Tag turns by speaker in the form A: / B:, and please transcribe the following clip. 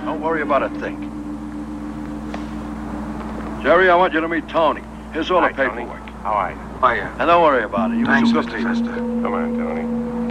A: Don't worry about a thing. Jerry, I want you to meet Tony. Here's all the paperwork.
B: How are you?
A: And don't worry about it. You
C: Thanks,
A: do
C: Mr.
A: good people.
C: Fester.
B: Come on, Tony.